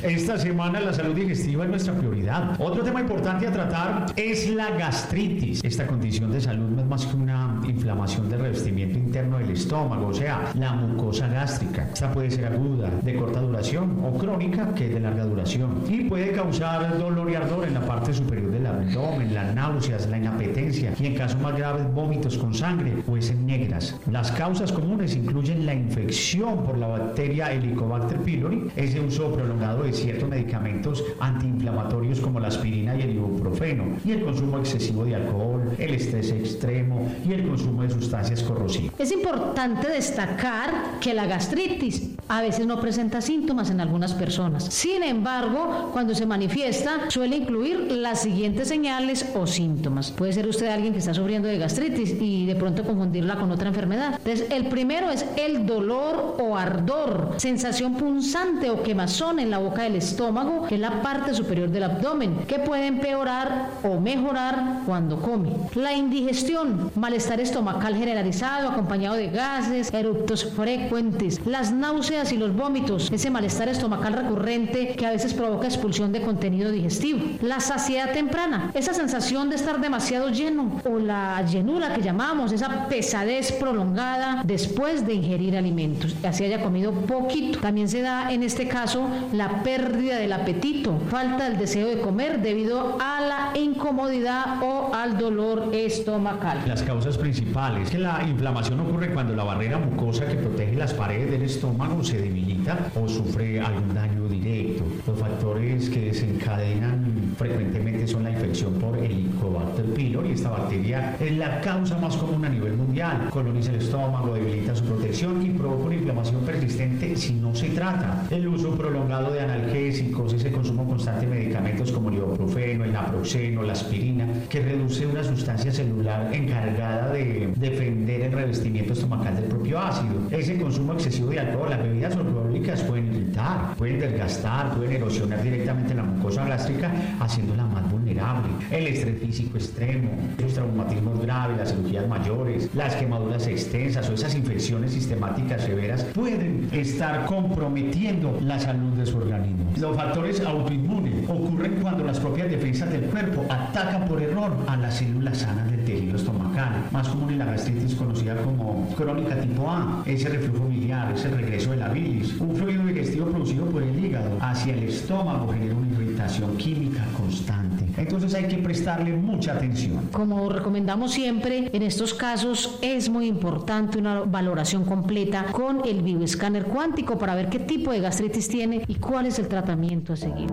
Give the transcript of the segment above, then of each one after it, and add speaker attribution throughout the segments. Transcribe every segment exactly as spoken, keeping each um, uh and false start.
Speaker 1: Esta semana la salud digestiva es nuestra prioridad. Otro tema importante a tratar es la gastritis. Esta condición de salud no es más que una inflamación del revestimiento interno del estómago, o sea, la mucosa gástrica. Esta puede ser aguda, de corta duración, o crónica, que es de larga duración, y puede causar dolor y ardor en la parte superior del abdomen, las náuseas, la inapetencia y en casos más graves vómitos con sangre o heces negras. Las causas comunes incluyen la infección por la bacteria Helicobacter pylori, ese uso prolongado de ciertos medicamentos antiinflamatorios como la aspirina y el ibuprofeno, y el consumo excesivo de alcohol, el estrés extremo y el consumo de sustancias corrosivas.
Speaker 2: Es importante destacar que la gastritis a veces no presenta síntomas en algunas personas. Sin embargo, cuando se manifiesta, suele incluir las siguientes señales o síntomas. Puede ser usted alguien que está sufriendo de gastritis y de pronto confundirla con otra enfermedad. Entonces, el primero es el dolor o ardor, sensación punzante o quemazón en la boca del estómago, que es la parte superior del abdomen, que puede empeorar o mejorar cuando come. La indigestión, malestar estomacal generalizado acompañado de gases, eructos frecuentes, las náuseas y los vómitos, ese malestar estomacal recurrente que a veces provoca expulsión de contenido digestivo. La saciedad temprana, esa sensación de estar demasiado lleno, o la llenura que llamamos, esa pesadez prolongada después de ingerir alimentos, así haya comido poquito. También se da en este caso la pérdida del apetito, falta del deseo de comer debido a la incomodidad o al dolor estomacal.
Speaker 1: Las causas principales, que la inflamación ocurre cuando la barrera mucosa que protege las paredes del estómago se debilita o sufre algún daño directo. Los factores que desencadenan frecuentemente son la infección por Helicobacter pylori. Esta bacteria es la causa más común a nivel mundial. Coloniza el estómago, debilita su protección y provoca una inflamación persistente si no se trata. El uso prolongado de analgésicos, ese consumo constante de medicamentos como el ibuprofeno, el naproxeno, la aspirina, que reduce una sustancia celular encargada de defender el revestimiento estomacal del propio ácido. Ese consumo excesivo de alcohol, las bebidas alcohólicas pueden irritar, pueden desgastar, pueden erosionar directamente la mucosa gástrica, haciéndola más vulnerable. El estrés físico extremo, los traumatismos graves, las cirugías mayores, las quemaduras extensas o esas infecciones sistemáticas severas pueden estar comprometiendo la salud de su organismo. Los factores autoinmunes ocurren cuando las propias defensas del cuerpo atacan por error a las células sanas del tejido estomacal. Más común en la gastritis conocida como crónica tipo A, ese reflujo biliar, ese regreso de la bilis. Un fluido digestivo producido por el hígado hacia el estómago genera una irritación química constante. Entonces hay que prestarle mucha atención.
Speaker 2: Como recomendamos siempre, en estos casos es muy importante una valoración completa con el bioescáner cuántico para ver qué tipo de gastritis tiene y cuál es el tratamiento a seguir.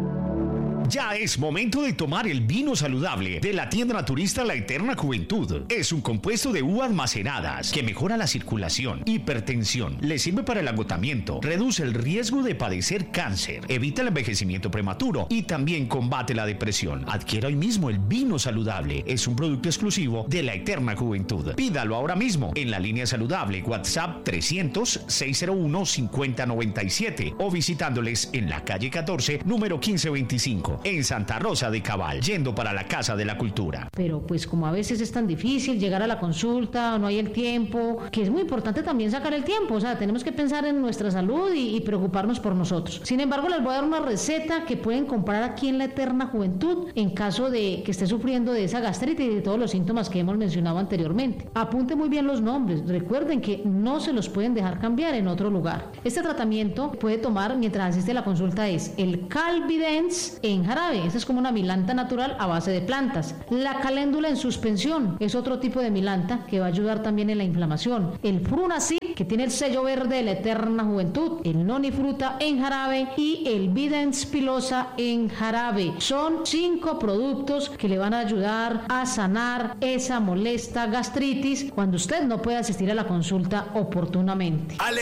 Speaker 3: Ya es momento de tomar el vino saludable de la tienda naturista La Eterna Juventud. Es un compuesto de uvas maceradas que mejora la circulación, hipertensión, le sirve para el agotamiento, reduce el riesgo de padecer cáncer, evita el envejecimiento prematuro y también combate la depresión. Adquiera hoy mismo el vino saludable. Es un producto exclusivo de La Eterna Juventud. Pídalo ahora mismo en la línea saludable WhatsApp trescientos, seiscientos uno, cincuenta noventa y siete o visitándoles en la calle catorce, número quince veinticinco. En Santa Rosa de Cabal, yendo para la Casa de la Cultura.
Speaker 2: Pero pues como a veces es tan difícil llegar a la consulta, no hay el tiempo, que es muy importante también sacar el tiempo, o sea, tenemos que pensar en nuestra salud y, y preocuparnos por nosotros. Sin embargo, les voy a dar una receta que pueden comprar aquí en La Eterna Juventud en caso de que esté sufriendo de esa gastritis y de todos los síntomas que hemos mencionado anteriormente. Apunte muy bien los nombres, recuerden que no se los pueden dejar cambiar en otro lugar. Este tratamiento puede tomar mientras asiste a la consulta es el Calvidens en jarabe, esta es como una milanta natural a base de plantas. La caléndula en suspensión es otro tipo de milanta que va a ayudar también en la inflamación. El Frunacid, que tiene el sello verde de La Eterna Juventud, el Nonifruta en jarabe y el Videns pilosa en jarabe. Son cinco productos que le van a ayudar a sanar esa molesta gastritis cuando usted no puede asistir a la consulta oportunamente.